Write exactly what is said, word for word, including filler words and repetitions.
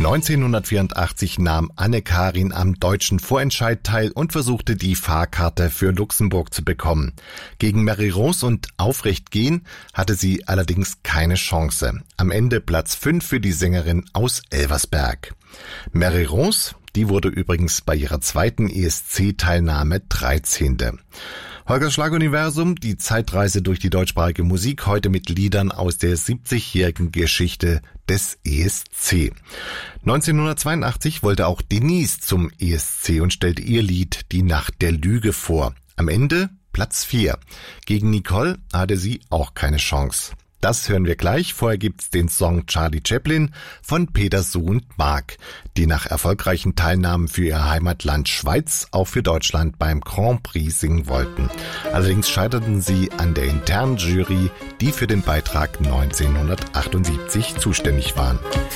neunzehnhundertvierundachtzig nahm Anne-Karin am deutschen Vorentscheid teil und versuchte, die Fahrkarte für Luxemburg zu bekommen. Gegen Mary Rose und Aufrechtgehen hatte sie allerdings keine Chance. Am Ende Platz fünf für die Sängerin aus Elversberg. Mary Rose, die wurde übrigens bei ihrer zweiten E S C-Teilnahme dreizehnte. Holgers Schlaguniversum, die Zeitreise durch die deutschsprachige Musik, heute mit Liedern aus der siebzigjährigen Geschichte des E S C. neunzehnhundertzweiundachtzig wollte auch Denise zum E S C und stellte ihr Lied Die Nacht der Lüge vor. Am Ende Platz vier. Gegen Nicole hatte sie auch keine Chance. Das hören wir gleich. Vorher gibt's den Song Charlie Chaplin von Peter Suh und Mark, die nach erfolgreichen Teilnahmen für ihr Heimatland Schweiz auch für Deutschland beim Grand Prix singen wollten. Allerdings scheiterten sie an der internen Jury, die für den Beitrag neunzehnhundertachtundsiebzig zuständig waren.